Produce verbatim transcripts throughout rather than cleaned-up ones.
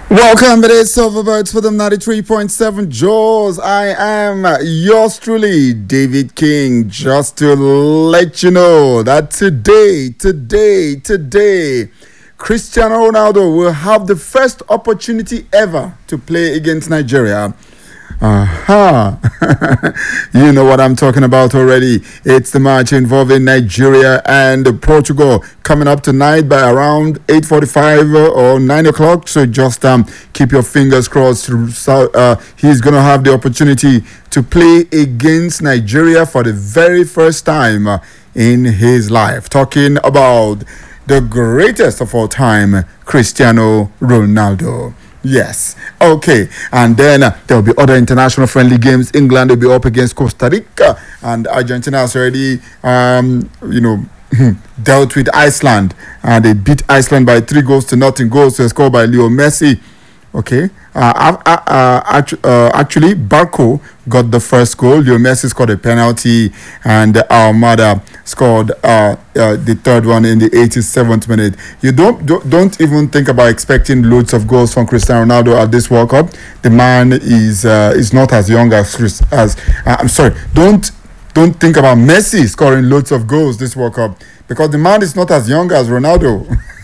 Welcome, it is Silverbirds for the ninety-three point seven Jaws. I am yours truly, David King. Just to let you know that today, today, today, Cristiano Ronaldo will have the first opportunity ever to play against Nigeria. Aha! You know what I'm talking about already. It's the match involving Nigeria and Portugal coming up tonight by around eight forty-five or nine o'clock. So just um, keep your fingers crossed. Uh, he's going to have the opportunity to play against Nigeria for the very first time in his life. Talking about the greatest of all time, Cristiano Ronaldo. Yes. Okay. And then uh, there will be other international friendly games. England will be up against Costa Rica, and Argentina has already, um, you know, dealt with Iceland, and they beat Iceland by three goals to nothing. Goals were scored by Leo Messi. Okay. Uh, uh, uh, actu- uh, actually, Barco got the first goal. Leo Messi scored a penalty, and Almada scored uh, uh, the third one in the eighty-seventh minute. You don't, don't don't even think about expecting loads of goals from Cristiano Ronaldo at this World Cup. The man is uh, is not as young as Chris, as uh, I'm sorry. Don't don't think about Messi scoring loads of goals this World Cup, because the man is not as young as Ronaldo.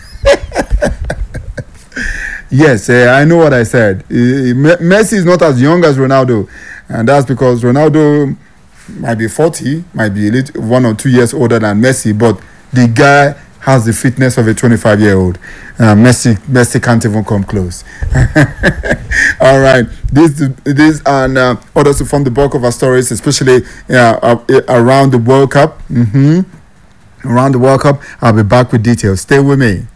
Yes, uh, I know what I said. Uh, Messi is not as young as Ronaldo, and that's because Ronaldo might be forty, might be a little, one or two years older than Messi, but the guy has the fitness of a twenty-five-year-old. Uh, Messi, Messi can't even come close. All right, these these and uh, others to form the bulk of our stories, especially uh, uh, around the World Cup. Mm-hmm. Around the World Cup, I'll be back with details. Stay with me.